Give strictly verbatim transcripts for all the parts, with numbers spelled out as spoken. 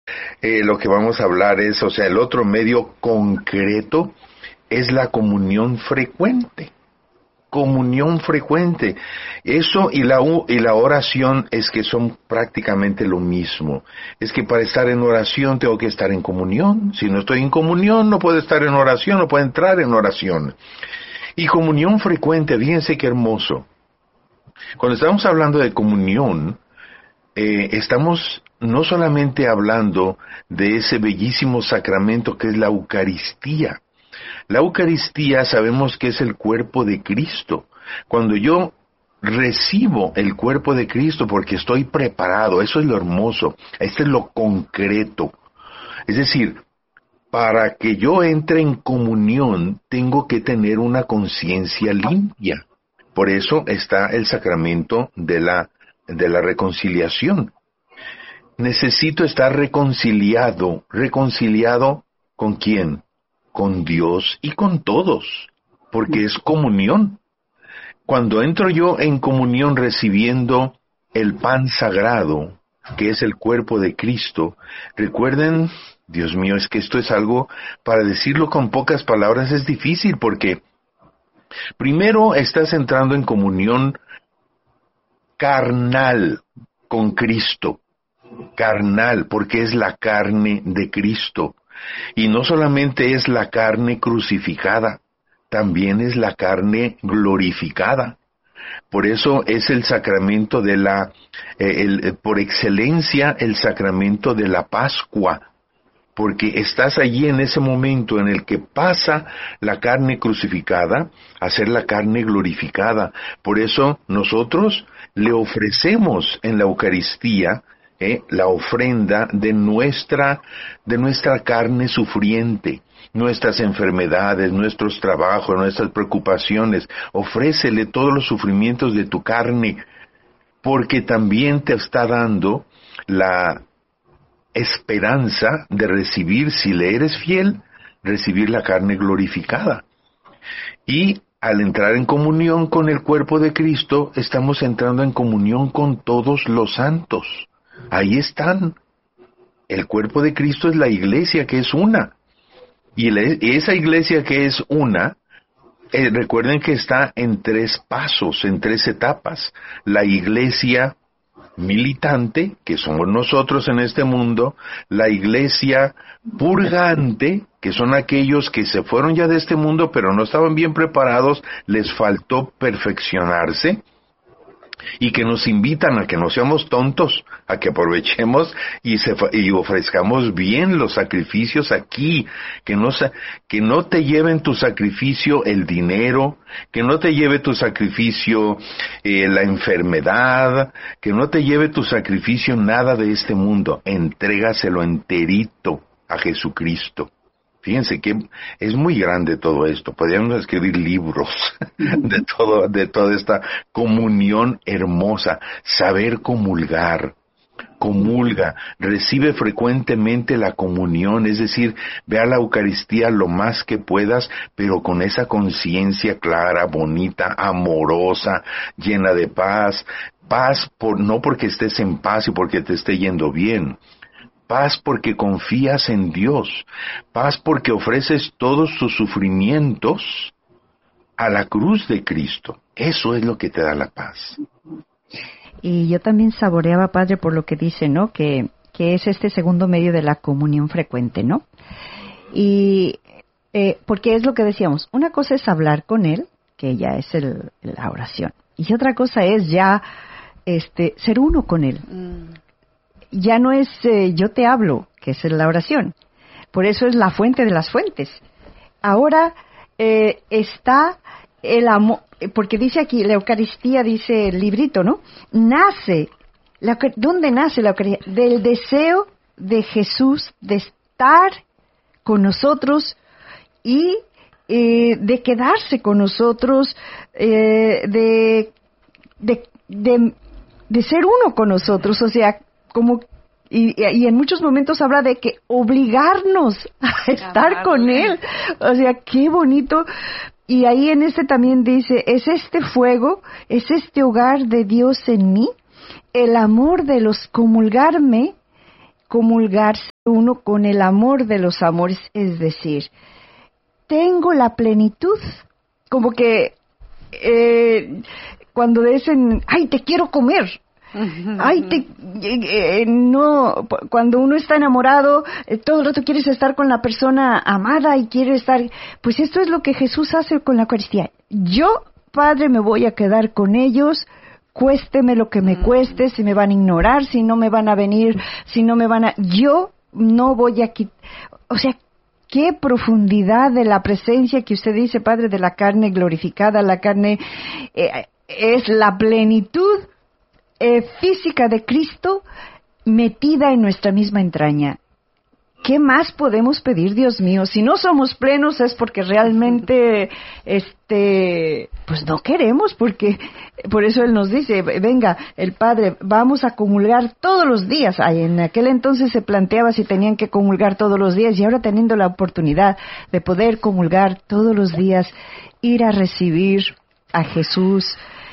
Eh, lo que vamos a hablar es, o sea, el otro medio concreto es la comunión frecuente. Comunión frecuente. Eso y la, u- y la oración es que son prácticamente lo mismo. Es que para estar en oración tengo que estar en comunión. Si no estoy en comunión, no puedo estar en oración, no puedo entrar en oración. Y comunión frecuente, fíjense qué hermoso. Cuando estamos hablando de comunión, eh, estamos no solamente hablando de ese bellísimo sacramento que es la Eucaristía. La Eucaristía sabemos que es el cuerpo de Cristo. Cuando yo recibo el cuerpo de Cristo porque estoy preparado, eso es lo hermoso, esto es lo concreto. Es decir, para que yo entre en comunión tengo que tener una conciencia limpia. Por eso está el sacramento de la, de la reconciliación. Necesito estar reconciliado. ¿Reconciliado con quién? Con Dios y con todos, porque es comunión. Cuando entro yo en comunión recibiendo el pan sagrado, que es el cuerpo de Cristo, recuerden, Dios mío, es que esto es algo, para decirlo con pocas palabras es difícil, porque primero estás entrando en comunión carnal con Cristo, carnal, porque es la carne de Cristo. Y no solamente es la carne crucificada, también es la carne glorificada. Por eso es el sacramento de la, eh, el, por excelencia, el sacramento de la Pascua, porque estás allí en ese momento en el que pasa la carne crucificada a ser la carne glorificada. Por eso nosotros le ofrecemos en la Eucaristía eh, la ofrenda de nuestra, de nuestra carne sufriente, nuestras enfermedades, nuestros trabajos, nuestras preocupaciones. Ofrécele todos los sufrimientos de tu carne, porque también te está dando la esperanza de recibir, si le eres fiel, recibir la carne glorificada. Y al entrar en comunión con el cuerpo de Cristo, estamos entrando en comunión con todos los santos. Ahí están. El cuerpo de Cristo es la iglesia, que es una. Y la, esa iglesia que es una, eh, recuerden que está en tres pasos, en tres etapas. La iglesia militante, que somos nosotros en este mundo, la iglesia purgante, que son aquellos que se fueron ya de este mundo, pero no estaban bien preparados, les faltó perfeccionarse, y que nos invitan a que no seamos tontos, a que aprovechemos y, se, y ofrezcamos bien los sacrificios aquí, que no, que no te lleven tu sacrificio el dinero, que no te lleve tu sacrificio eh, la enfermedad, que no te lleve tu sacrificio nada de este mundo, entrégaselo enterito a Jesucristo. Fíjense que es muy grande todo esto. Podríamos escribir libros de todo, de toda esta comunión hermosa. Saber comulgar. Comulga, recibe frecuentemente la comunión, es decir, ve a la Eucaristía lo más que puedas, pero con esa conciencia clara, bonita, amorosa, llena de paz. Paz por, no porque estés en paz y porque te esté yendo bien. Paz porque confías en Dios. Paz porque ofreces todos tus sufrimientos a la cruz de Cristo. Eso es lo que te da la paz. Y yo también saboreaba, Padre, por lo que dice, ¿no? Que, que es este segundo medio de la comunión frecuente, ¿no? Y eh, porque es lo que decíamos, una cosa es hablar con Él, que ya es el, la oración, y otra cosa es ya este ser uno con Él. Mm. Ya no es eh, yo te hablo, que es la oración. Por eso es la fuente de las fuentes. Ahora eh, está el amor, porque dice aquí, la Eucaristía, dice el librito, ¿no? Nace, la, ¿dónde nace la Eucaristía? Del deseo de Jesús de estar con nosotros y eh, de quedarse con nosotros, eh, de, de, de, de ser uno con nosotros, o sea, como y, y en muchos momentos habla de que obligarnos a estar ah, con Él, o sea, qué bonito. Y ahí en este también dice, es este fuego, es este hogar de Dios en mí, el amor de los comulgarme, comulgarse uno con el amor de los amores, es decir, tengo la plenitud, como que eh, cuando dicen, ay, te quiero comer, ay, te, eh, eh, no, cuando uno está enamorado, eh, todo el rato quieres estar con la persona amada y quiere estar, pues esto es lo que Jesús hace con la Eucaristía. Yo, Padre, me voy a quedar con ellos, cuésteme lo que me cueste, si me van a ignorar, si no me van a venir, si no me van a, yo no voy a quitar, o sea, qué profundidad de la presencia que usted dice, Padre, de la carne glorificada, la carne eh, es la plenitud Eh, física de Cristo metida en nuestra misma entraña. ¿Qué más podemos pedir, Dios mío? Si no somos plenos es porque realmente, este, pues no queremos, porque por eso Él nos dice, venga, el Padre, vamos a comulgar todos los días. Ay, en aquel entonces se planteaba si tenían que comulgar todos los días, y ahora teniendo la oportunidad de poder comulgar todos los días, ir a recibir a Jesús.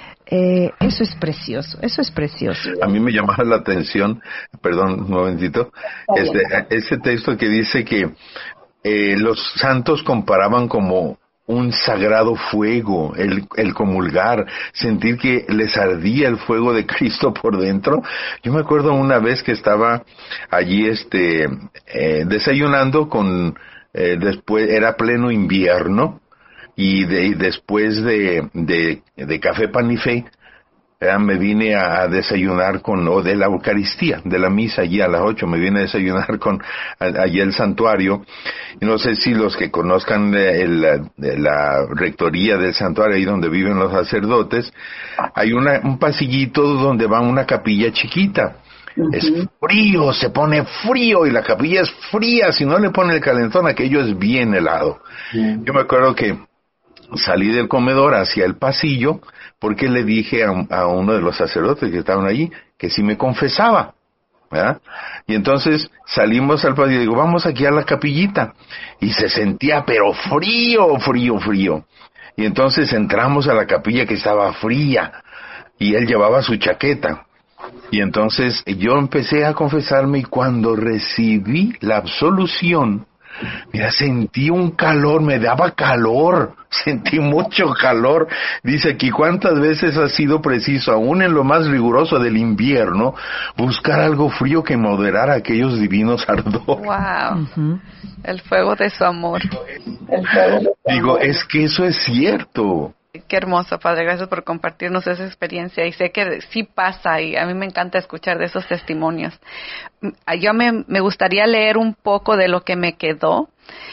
Eh, eso es precioso, eso es precioso. A mí me llamaba la atención, perdón, un momentito, este, ese texto que dice que eh, los santos comparaban como un sagrado fuego, el, el comulgar, sentir que les ardía el fuego de Cristo por dentro. Yo me acuerdo una vez que estaba allí este eh, desayunando con, eh, después, era pleno invierno, y, de, y después de, de, de café pan y fe, eh, me vine a, a desayunar con, o de la Eucaristía, de la misa allí a las ocho, me vine a desayunar con, a, allí el santuario, y no sé si los que conozcan el, la, la rectoría del santuario, ahí donde viven los sacerdotes, hay una, un pasillito donde va una capilla chiquita. Uh-huh. Es frío, se pone frío, y la capilla es fría, si no le pone el calentón, aquello es bien helado. Uh-huh. Yo me acuerdo que salí del comedor hacia el pasillo porque le dije a, a uno de los sacerdotes que estaban allí que si me confesaba, ¿verdad? Y entonces salimos al pasillo y digo, vamos aquí a la capillita, y se sentía pero frío, frío, frío. Y entonces entramos a la capilla que estaba fría, y él llevaba su chaqueta. Y entonces yo empecé a confesarme, y cuando recibí la absolución, mira, sentí un calor, me daba calor, sentí mucho calor. Dice aquí, ¿cuántas veces ha sido preciso, aún en lo más riguroso del invierno, buscar algo frío que moderara aquellos divinos ardores? Wow, uh-huh. El fuego de su amor. El fuego de su Digo, amor. Es que eso es cierto. Qué hermoso, Padre, gracias por compartirnos esa experiencia, y sé que sí pasa, y a mí me encanta escuchar de esos testimonios. Yo me, me gustaría leer un poco de lo que me quedó,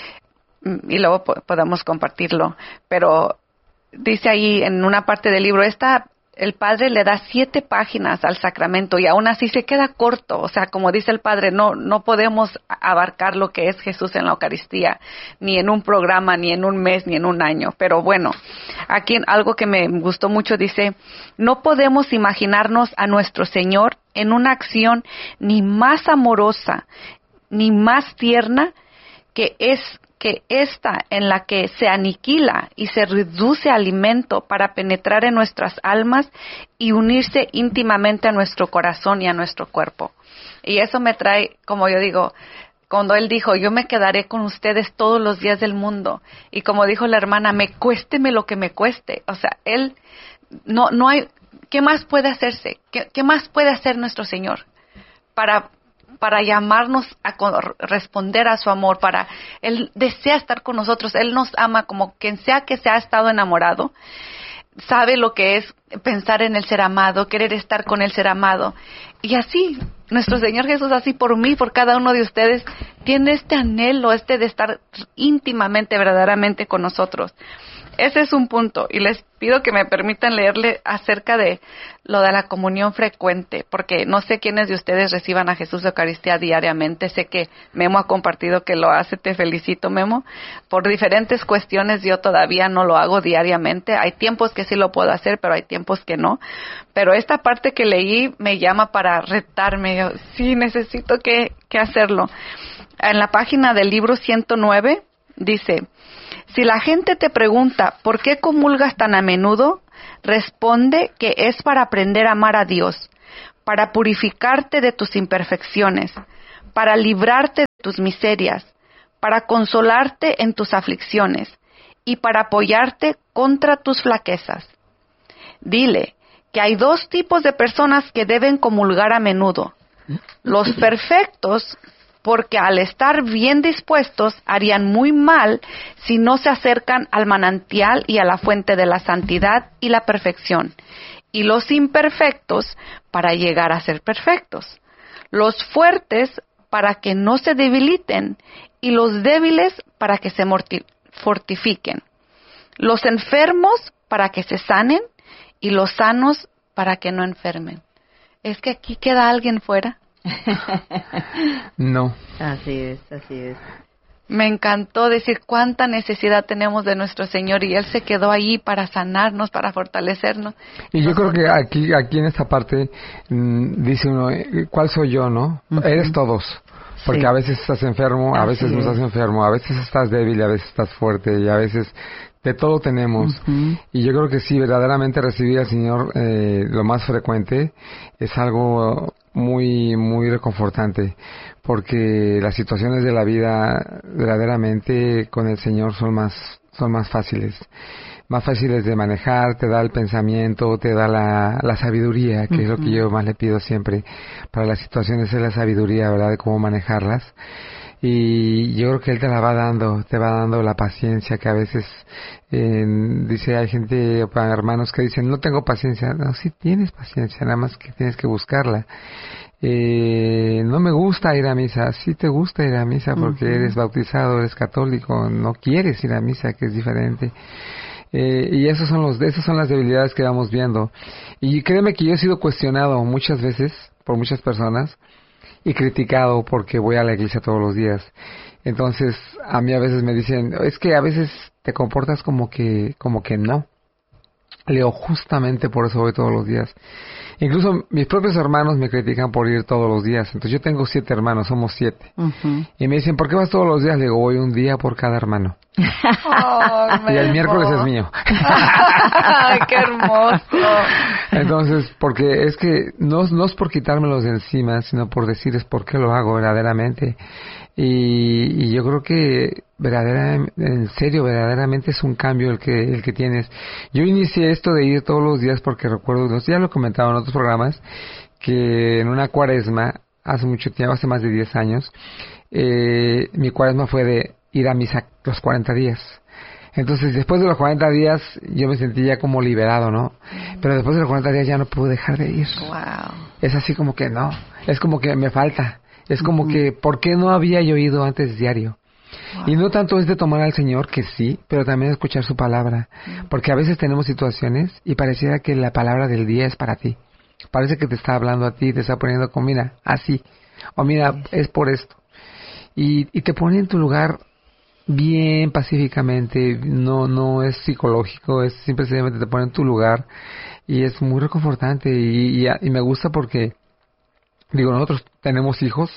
y luego po- podemos compartirlo, pero dice ahí en una parte del libro, esta, el Padre le da siete páginas al sacramento, y aún así se queda corto. O sea, como dice el Padre, no, no podemos abarcar lo que es Jesús en la Eucaristía, ni en un programa, ni en un mes, ni en un año. Pero bueno, aquí algo que me gustó mucho dice, no podemos imaginarnos a nuestro Señor en una acción ni más amorosa, ni más tierna que es que esta en la que se aniquila y se reduce alimento para penetrar en nuestras almas y unirse íntimamente a nuestro corazón y a nuestro cuerpo. Y eso me trae, como yo digo, cuando Él dijo, yo me quedaré con ustedes todos los días del mundo. Y como dijo la hermana, me cuésteme lo que me cueste. O sea, Él, no, no hay, ¿qué más puede hacerse? ¿Qué, qué más puede hacer nuestro Señor para para llamarnos a responder a su amor, para Él desea estar con nosotros, Él nos ama como quien sea que se ha estado enamorado, sabe lo que es pensar en el ser amado, querer estar con el ser amado, y así, nuestro Señor Jesús, así por mí, por cada uno de ustedes, tiene este anhelo, este de estar íntimamente, verdaderamente con nosotros. Ese es un punto, y les pido que me permitan leerle acerca de lo de la comunión frecuente, porque no sé quiénes de ustedes reciban a Jesús de Eucaristía diariamente. Sé que Memo ha compartido que lo hace, te felicito, Memo. Por diferentes cuestiones yo todavía no lo hago diariamente. Hay tiempos que sí lo puedo hacer, pero hay tiempos que no. Pero esta parte que leí me llama para retarme. Yo, sí, necesito que, que hacerlo. En la página del libro ciento nueve dice, si la gente te pregunta ¿por qué comulgas tan a menudo? Responde que es para aprender a amar a Dios, para purificarte de tus imperfecciones, para librarte de tus miserias, para consolarte en tus aflicciones y para apoyarte contra tus flaquezas. Dile que hay dos tipos de personas que deben comulgar a menudo. Los perfectos, porque al estar bien dispuestos harían muy mal si no se acercan al manantial y a la fuente de la santidad y la perfección. Y los imperfectos, para llegar a ser perfectos. Los fuertes, para que no se debiliten, y los débiles, para que se morti- fortifiquen. Los enfermos, para que se sanen, y los sanos, para que no enfermen. ¿Es que aquí queda alguien fuera? No. Así es, así es. Me encantó decir cuánta necesidad tenemos de nuestro Señor y Él se quedó ahí para sanarnos, para fortalecernos. Y yo creo que aquí aquí en esta parte mmm, dice uno, ¿cuál soy yo, no? Uh-huh. Eres todos. Porque sí. A veces estás enfermo, a veces no estás enfermo, a veces estás débil, a veces estás fuerte y a veces de todo tenemos. Uh-huh. Y yo creo que sí, verdaderamente recibir al Señor eh, lo más frecuente es algo muy, muy reconfortante, porque las situaciones de la vida verdaderamente con el Señor son más, son más fáciles. Más fáciles de manejar, te da el pensamiento, te da la, la sabiduría, que uh-huh. es lo que yo más le pido siempre para las situaciones, es la sabiduría, ¿verdad?, de cómo manejarlas. Y yo creo que Él te la va dando, te va dando la paciencia, que a veces, eh, dice, hay gente, hermanos que dicen, no tengo paciencia. No, sí tienes paciencia, nada más que tienes que buscarla. Eh, no me gusta ir a misa. Sí te gusta ir a misa porque uh-huh. eres bautizado, eres católico, no quieres ir a misa, que es diferente. Eh, y esos son los, esas son las debilidades que vamos viendo. Y créeme que yo he sido cuestionado muchas veces por muchas personas y criticado porque voy a la iglesia todos los días. Entonces, a mí a veces me dicen, es que a veces te comportas como que, como que no. Leo, justamente por eso voy todos los días. Incluso mis propios hermanos me critican por ir todos los días. Entonces yo tengo siete hermanos, somos siete. Uh-huh. Y me dicen, ¿por qué vas todos los días? Le digo, voy un día por cada hermano. Oh, y el miércoles es mío. ¡Ay, qué hermoso! Entonces, porque es que no, no es por quitármelos de encima, sino por decirles por qué lo hago verdaderamente. Y, y yo creo que verdaderamente, en serio, verdaderamente es un cambio el que el que tienes. Yo inicié esto de ir todos los días porque recuerdo, ya lo he comentado en otros programas, que en una cuaresma, hace mucho tiempo, hace más de diez años, eh, mi cuaresma fue de ir a misa los cuarenta días. Entonces, después de los cuarenta días, yo me sentía como liberado, ¿no? Pero después de los cuarenta días ya no pude dejar de ir. Wow. Es así como que no, es como que me falta. Es como uh-huh. que, ¿por qué no había yo ido antes diario? Wow. Y no tanto es de tomar al Señor, que sí, pero también escuchar su palabra. Uh-huh. Porque a veces tenemos situaciones y pareciera que la palabra del día es para ti. Parece que te está hablando a ti, te está poniendo como, mira, así. O mira, sí. es por esto. Y, y te pone en tu lugar bien pacíficamente. No no es psicológico, es simplemente te pone en tu lugar. Y es muy reconfortante. Y, y, y me gusta porque... Digo, nosotros tenemos hijos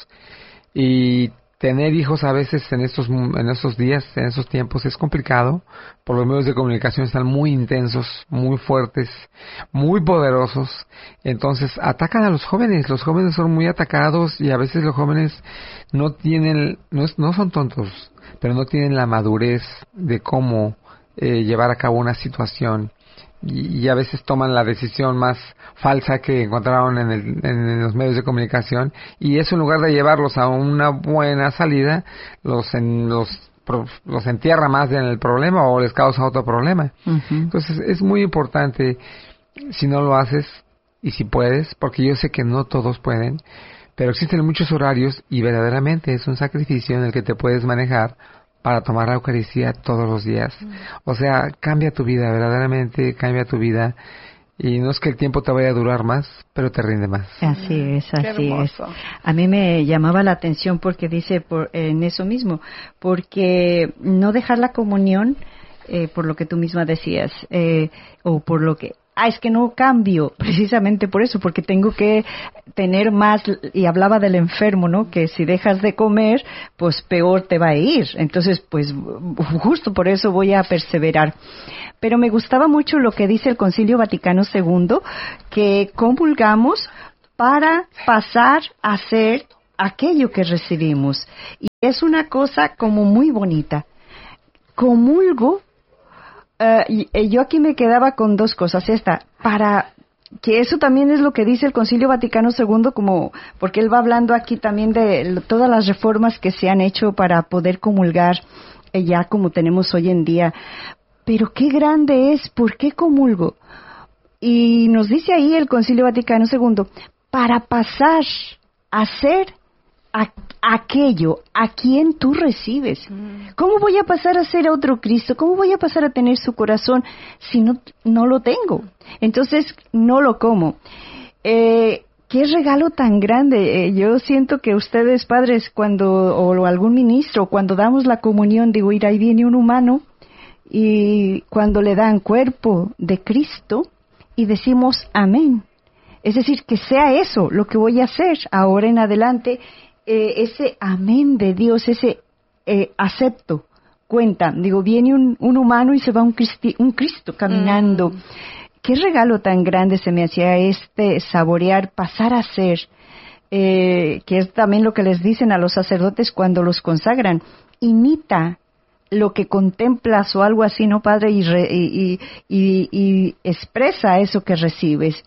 y tener hijos a veces en estos en estos días, en estos tiempos es complicado, por los medios de comunicación están muy intensos, muy fuertes, muy poderosos, entonces atacan a los jóvenes, los jóvenes son muy atacados y a veces los jóvenes no tienen, no, es, no son tontos, pero no tienen la madurez de cómo eh, llevar a cabo una situación. Y, y a veces toman la decisión más falsa que encontraron en, el, en, en los medios de comunicación y eso en lugar de llevarlos a una buena salida los en, los los entierra más en el problema o les causa otro problema. Uh-huh. Entonces es muy importante si no lo haces y si puedes, porque yo sé que no todos pueden, pero existen muchos horarios y verdaderamente es un sacrificio en el que te puedes manejar para tomar la Eucaristía todos los días. Mm. O sea, cambia tu vida, verdaderamente cambia tu vida. Y no es que el tiempo te vaya a durar más, pero te rinde más. Así es, así es. A mí me llamaba la atención porque dice por, en eso mismo, porque no dejar la comunión, eh, por lo que tú misma decías, eh, o por lo que... Ah, es que no cambio, precisamente por eso, porque tengo que tener más, y hablaba del enfermo, ¿no? Que si dejas de comer, pues peor te va a ir. Entonces, pues, justo por eso voy a perseverar. Pero me gustaba mucho lo que dice el Concilio Vaticano segundo, que comulgamos para pasar a ser aquello que recibimos. Y es una cosa como muy bonita. Comulgo, uh, y, y yo aquí me quedaba con dos cosas. Esta, para que eso también es lo que dice el Concilio Vaticano segundo, como porque él va hablando aquí también de todas las reformas que se han hecho para poder comulgar eh, ya como tenemos hoy en día. Pero qué grande es, ¿por qué comulgo? Y nos dice ahí el Concilio Vaticano segundo, para pasar a ser a, aquello a quien tú recibes. ¿Cómo voy a pasar a ser otro Cristo? ¿Cómo voy a pasar a tener su corazón si no, no lo tengo? Entonces, no lo como. Eh, qué regalo tan grande. Eh, yo siento que ustedes, padres, cuando, o algún ministro, cuando damos la comunión, digo, ir ahí viene un humano, y cuando le dan cuerpo de Cristo, y decimos amén. Es decir, que sea eso lo que voy a hacer ahora en adelante, eh, ese amén de Dios, ese eh, acepto, cuenta. Digo, viene un, un humano y se va un, Cristi, un Cristo caminando. Mm. Qué regalo tan grande se me hacía este saborear, pasar a ser, eh, que es también lo que les dicen a los sacerdotes cuando los consagran. Imita lo que contemplas o algo así, ¿no, Padre? Y, re, y, y, y expresa eso que recibes.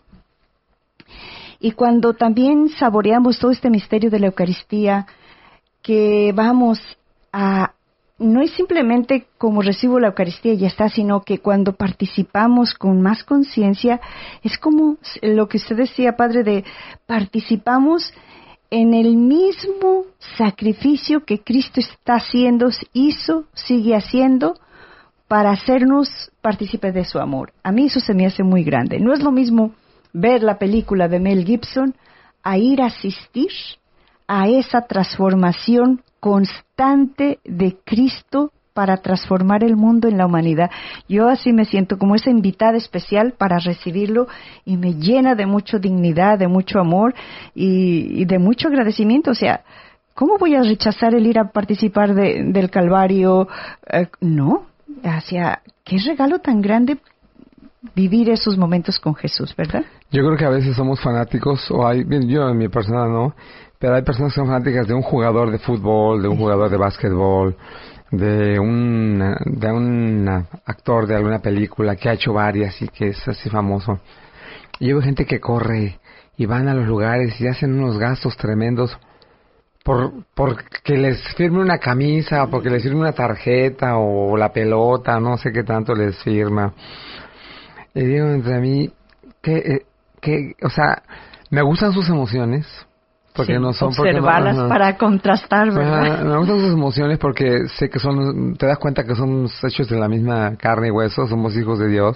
Y cuando también saboreamos todo este misterio de la Eucaristía, que vamos a, no es simplemente como recibo la Eucaristía y ya está, sino que cuando participamos con más conciencia, es como lo que usted decía, Padre, de participamos en el mismo sacrificio que Cristo está haciendo, hizo, sigue haciendo, para hacernos partícipes de su amor. A mí eso se me hace muy grande. No es lo mismo ver la película de Mel Gibson a ir a asistir a esa transformación constante de Cristo para transformar el mundo en la humanidad. Yo así me siento como esa invitada especial para recibirlo y me llena de mucha dignidad, de mucho amor y, y de mucho agradecimiento. O sea, ¿cómo voy a rechazar el ir a participar de, del Calvario? Eh, no, hacia qué regalo tan grande vivir esos momentos con Jesús, ¿verdad? Yo creo que a veces somos fanáticos, o hay, bien, yo en mi persona no, pero hay personas que son fanáticas de un jugador de fútbol, de un jugador de básquetbol, de un, de un actor de alguna película que ha hecho varias y que es así famoso. Y yo veo gente que corre y van a los lugares y hacen unos gastos tremendos por porque les firme una camisa, o porque les firme una tarjeta o la pelota, no sé qué tanto les firma. Y digo entre mí que, que, o sea, me gustan sus emociones, porque sí, no son observarlas porque no, para contrastar, ¿verdad? Uh, me gustan sus emociones porque sé que son, te das cuenta que somos hechos de la misma carne y hueso, somos hijos de Dios.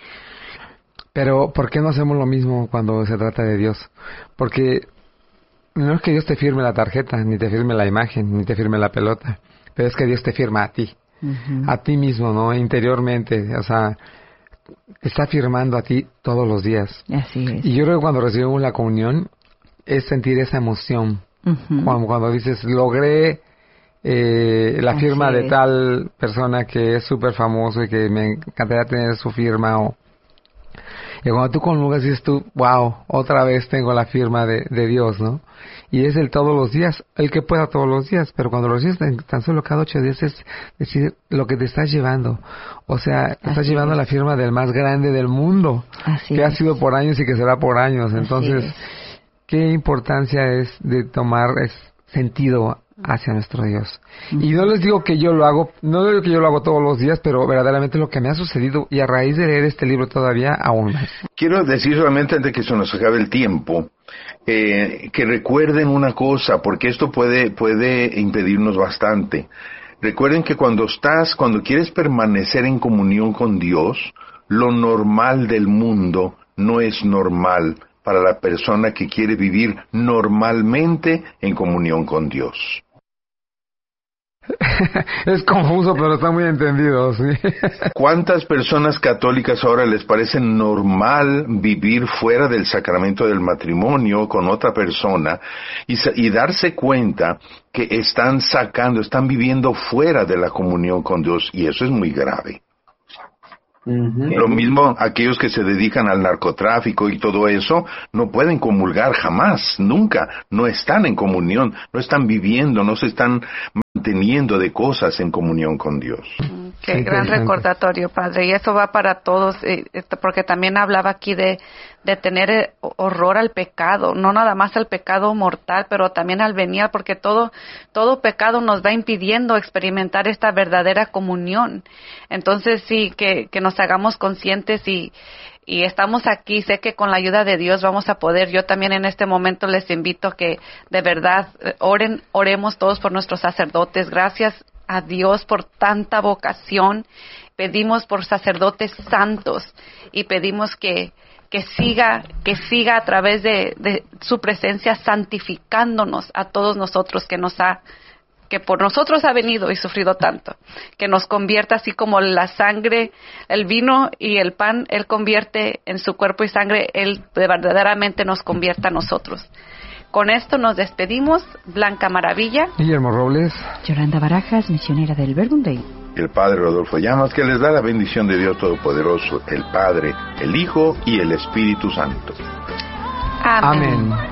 Pero ¿por qué no hacemos lo mismo cuando se trata de Dios? Porque no es que Dios te firme la tarjeta, ni te firme la imagen, ni te firme la pelota, pero es que Dios te firma a ti, uh-huh. a ti mismo, ¿no? Interiormente, o sea, está firmando a ti todos los días. Así es. Y yo creo que cuando recibimos la comunión es sentir esa emoción. Uh-huh. Cuando, cuando dices, logré eh, la Así firma es. de tal persona que es súper famoso y que me encantaría tener su firma. O, y cuando tú comulgas dices tú, wow, otra vez tengo la firma de, de Dios, ¿no? Y es el todos los días, el que pueda todos los días, pero cuando lo recibes tan, tan solo cada ocho días es decir lo que te estás llevando. O sea, te estás llevando es. la firma del más grande del mundo, Así que es. ha sido por años y que será por años. Entonces, qué importancia es de tomar es sentido hacia nuestro Dios. Uh-huh. Y no les digo que yo lo hago, no les digo que yo lo hago todos los días, pero verdaderamente lo que me ha sucedido, y a raíz de leer este libro todavía aún más. Quiero decir solamente antes que se nos acabe el tiempo, eh, que recuerden una cosa, porque esto puede, puede impedirnos bastante. Recuerden que cuando estás, cuando quieres permanecer en comunión con Dios, lo normal del mundo no es normal para la persona que quiere vivir normalmente en comunión con Dios. Es confuso, pero está muy entendido, ¿sí? ¿Cuántas personas católicas ahora les parece normal vivir fuera del sacramento del matrimonio con otra persona y, y darse cuenta que están sacando, están viviendo fuera de la comunión con Dios? Y eso es muy grave. Uh-huh. Lo mismo aquellos que se dedican al narcotráfico y todo eso, no pueden comulgar jamás, nunca, no están en comunión, no están viviendo, no se están manteniendo de cosas en comunión con Dios. Qué gran recordatorio, Padre, y eso va para todos, eh, porque también hablaba aquí de, de tener horror al pecado, no nada más al pecado mortal, pero también al venial, porque todo, todo pecado nos va impidiendo experimentar esta verdadera comunión. Entonces sí, que, que nos hagamos conscientes y, y estamos aquí, sé que con la ayuda de Dios vamos a poder. Yo también en este momento les invito a que de verdad oren, oremos todos por nuestros sacerdotes. Gracias a Dios por tanta vocación. Pedimos por sacerdotes santos y pedimos que que siga que siga a través de, de su presencia santificándonos a todos nosotros, que nos ha que por nosotros ha venido y sufrido tanto, que nos convierta así como la sangre, el vino y el pan, Él convierte en su cuerpo y sangre, Él verdaderamente nos convierta a nosotros. Con esto nos despedimos. Blanca Maravilla, Guillermo Robles, Yolanda Barajas, misionera del Verbum Dei, el Padre Rodolfo Llamas, que les da la bendición de Dios Todopoderoso, el Padre, el Hijo y el Espíritu Santo. Amén. Amén.